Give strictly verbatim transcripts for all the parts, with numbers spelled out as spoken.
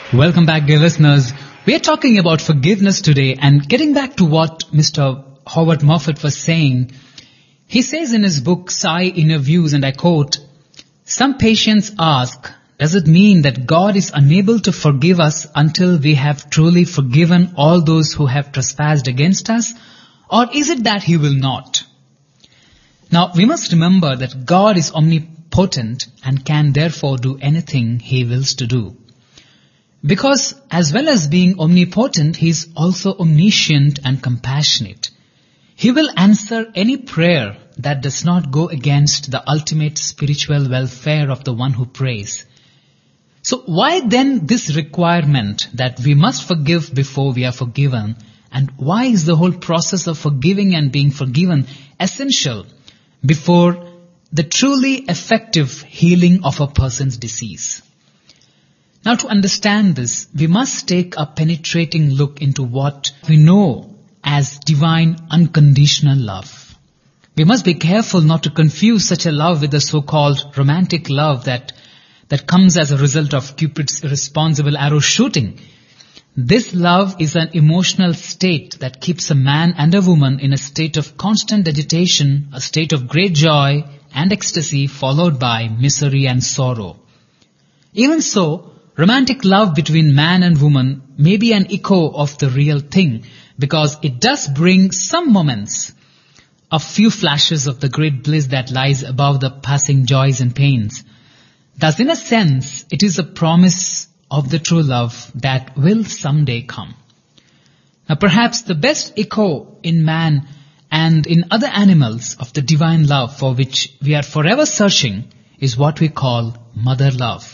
Welcome back, dear listeners. We are talking about forgiveness today, and getting back to what Mister Howard Moffat was saying, he says in his book, Psy Inner Views, and I quote, "Some patients ask, does it mean that God is unable to forgive us until we have truly forgiven all those who have trespassed against us? Or is it that He will not?" Now, we must remember that God is omnipotent and can therefore do anything He wills to do. Because as well as being omnipotent, He is also omniscient and compassionate. He will answer any prayer that does not go against the ultimate spiritual welfare of the one who prays. So why then this requirement that we must forgive before we are forgiven? And why is the whole process of forgiving and being forgiven essential before the truly effective healing of a person's disease? Now, to understand this, we must take a penetrating look into what we know as divine unconditional love. We must be careful not to confuse such a love with the so-called romantic love that, that comes as a result of Cupid's irresponsible arrow shooting. This love is an emotional state that keeps a man and a woman in a state of constant agitation, a state of great joy and ecstasy followed by misery and sorrow. Even so, romantic love between man and woman may be an echo of the real thing because it does bring some moments, a few flashes of the great bliss that lies above the passing joys and pains. Thus, in a sense, it is a promise of the true love that will someday come. Now, perhaps the best echo in man and in other animals of the divine love for which we are forever searching is what we call mother love.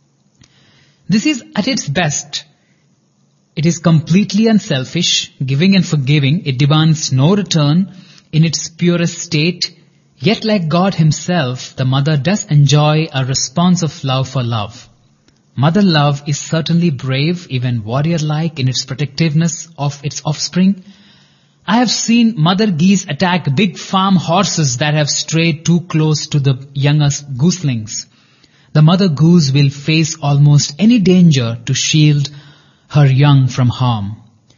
This is at its best. It is completely unselfish, giving and forgiving. It demands no return in its purest state. Yet like God Himself, the mother does enjoy a response of love for love. Mother love is certainly brave, even warrior-like in its protectiveness of its offspring. I have seen mother geese attack big farm horses that have strayed too close to the youngest gooselings. The mother goose will face almost any danger to shield her young from harm.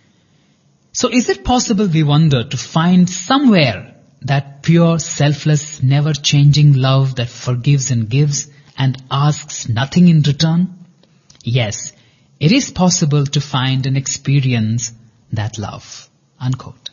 So is it possible, we wonder, to find somewhere that pure, selfless, never-changing love that forgives and gives and asks nothing in return? Yes, it is possible to find and experience that love. Unquote.